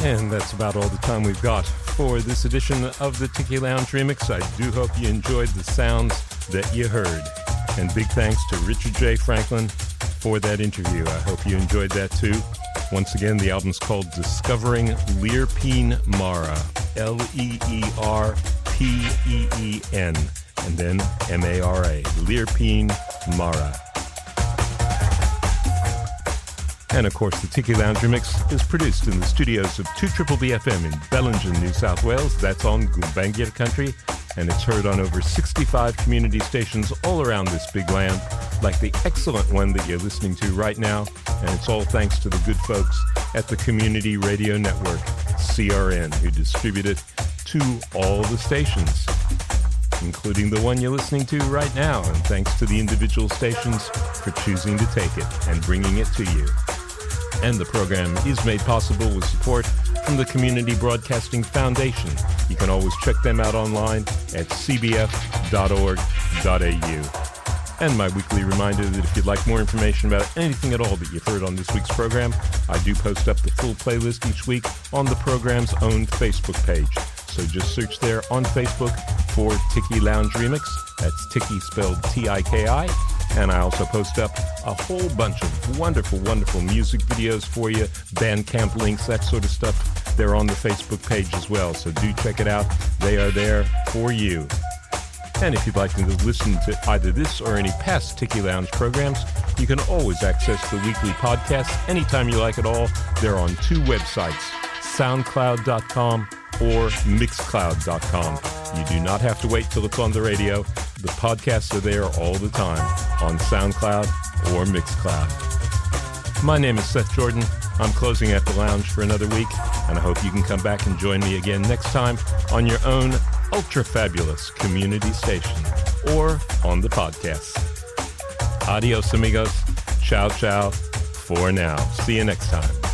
And that's about all the time we've got for this edition of the Tiki Lounge Remix. I do hope you enjoyed the sounds that you heard. And big thanks to Richard J. Franklin for that interview. I hope you enjoyed that too. Once again, the album's called Discovering Leerpeen Mara. Leerpeen. And then Mara. Leerpeen Mara. And of course, the Tiki Lounge Remix is produced in the studios of 2BBFM in Bellingen, New South Wales. That's on Gumbaynggirr country, and it's heard on over 65 community stations all around this big land, like the excellent one that you're listening to right now. And it's all thanks to the good folks at the Community Radio Network, CRN, who distribute it to all the stations, including the one you're listening to right now. And thanks to the individual stations for choosing to take it and bringing it to you. And the program is made possible with support from the Community Broadcasting Foundation. You can always check them out online at cbf.org.au. And my weekly reminder that if you'd like more information about anything at all that you've heard on this week's program, I do post up the full playlist each week on the program's own Facebook page. So just search there on Facebook for Tiki Lounge Remix. That's Tiki spelled T-I-K-I. And I also post up a whole bunch of wonderful, wonderful music videos for you, Bandcamp links, that sort of stuff. They're on the Facebook page as well, so do check it out. They are there for you. And if you'd like to listen to either this or any past Tiki Lounge programs, you can always access the weekly podcasts anytime you like at all. They're on two websites, SoundCloud.com or Mixcloud.com. You do not have to wait till it's on the radio. The podcasts are there all the time on SoundCloud or Mixcloud. My name is Seth Jordan. I'm closing at the lounge for another week, and I hope you can come back and join me again next time on your own ultra-fabulous community station or on the podcast. Adios, amigos. Ciao, ciao. For now. See you next time.